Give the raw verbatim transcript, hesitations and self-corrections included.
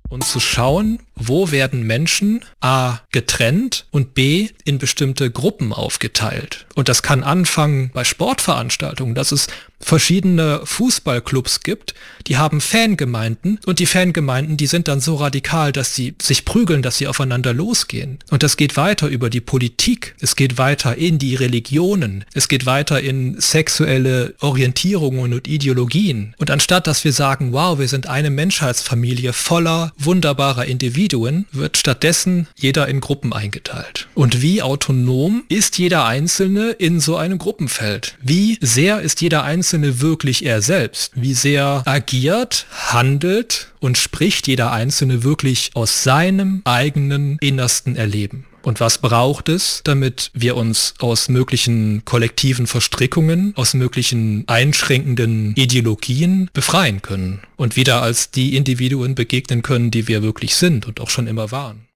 Und zu schauen, wo werden Menschen a. getrennt und b. in bestimmte Gruppen aufgeteilt. Und das kann anfangen bei Sportveranstaltungen, dass es verschiedene Fußballclubs gibt, die haben Fangemeinden und die Fangemeinden, die sind dann so radikal, dass sie sich prügeln, dass sie aufeinander losgehen. Und das geht weiter über die Politik, es geht weiter in die Religionen, es geht weiter in sexuelle Orientierungen und Ideologien. Und anstatt, dass wir sagen, wow, wir sind eine Menschheitsfamilie voller wunderbarer Individuen, wird stattdessen jeder in Gruppen eingeteilt. Und wie autonom ist jeder Einzelne in so einem Gruppenfeld? Wie sehr ist jeder Einzelne wirklich er selbst? Wie sehr agiert, handelt und spricht jeder Einzelne wirklich aus seinem eigenen innersten Erleben? Und was braucht es, damit wir uns aus möglichen kollektiven Verstrickungen, aus möglichen einschränkenden Ideologien befreien können und wieder als die Individuen begegnen können, die wir wirklich sind und auch schon immer waren?